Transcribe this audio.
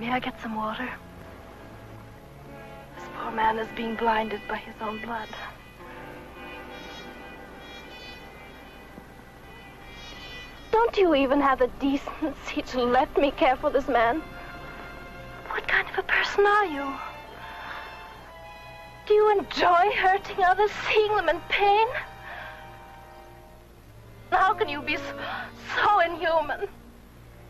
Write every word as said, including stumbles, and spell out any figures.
May I get some water? This poor man is being blinded by his own blood. Don't you even have the decency to let me care for this man? What kind of a person are you? Do you enjoy hurting others, seeing them in pain? How can you be so, so inhuman?